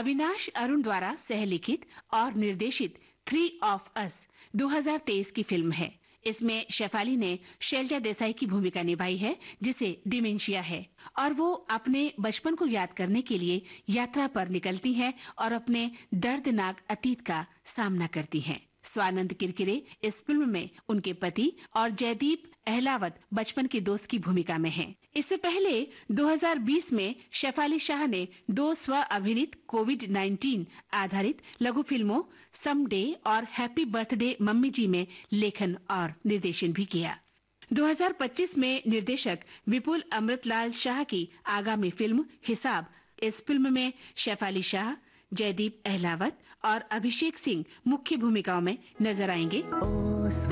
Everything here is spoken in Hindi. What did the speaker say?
अविनाश अरुण द्वारा सहलिखित और निर्देशित 3 ऑफ अस 2023 की फिल्म है। इसमें शेफाली ने शैलजा देसाई की भूमिका निभाई है, जिसे डिमेंशिया है और वो अपने बचपन को याद करने के लिए यात्रा पर निकलती हैं और अपने दर्दनाक अतीत का सामना करती हैं। स्वानंद किरकिरे इस फिल्म में उनके पति और जयदीप अहलावत बचपन के दोस्त की भूमिका में हैं। इससे पहले 2020 में शेफाली शाह ने 2 स्व अभिनीत कोविड-19 आधारित लघु फिल्मों समडे और हैप्पी बर्थडे मम्मी जी में लेखन और निर्देशन भी किया। 2025 में निर्देशक विपुल अमृतलाल शाह की आगामी फिल्म हिसाब, इस फिल्म में शेफाली शाह, जयदीप अहलावत और अभिषेक सिंह मुख्य भूमिकाओं में नजर आएंगे।